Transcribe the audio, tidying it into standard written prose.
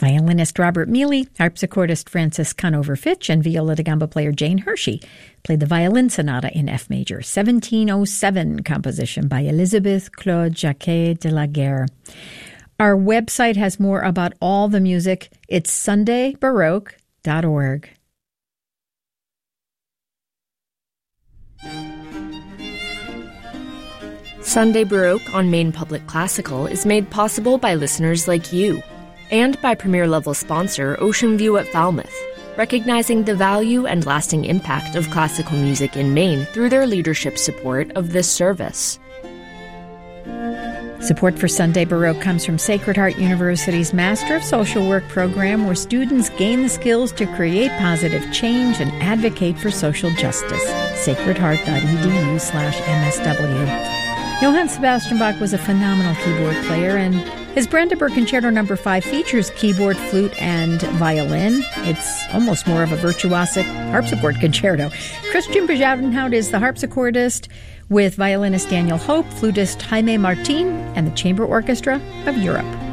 Violinist Robert Mealy, harpsichordist Francis Conover-Fitch, and viola da gamba player Jane Hershey played the Violin Sonata in F major, 1707 composition by Elizabeth Claude Jacquet de la Guerre. Our website has more about all the music. It's sundaybaroque.org. Sunday Baroque on Maine Public Classical is made possible by listeners like you, and by Premier-level sponsor Ocean View at Falmouth, recognizing the value and lasting impact of classical music in Maine through their leadership support of this service. Support for Sunday Baroque comes from Sacred Heart University's Master of Social Work program, where students gain the skills to create positive change and advocate for social justice. sacredheart.edu/MSW. Johann Sebastian Bach was a phenomenal keyboard player, and his Brandenburg Concerto No. 5 features keyboard, flute, and violin. It's almost more of a virtuosic harpsichord concerto. Christian Bezuidenhout is the harpsichordist, with violinist Daniel Hope, flutist Jaime Martin, and the Chamber Orchestra of Europe.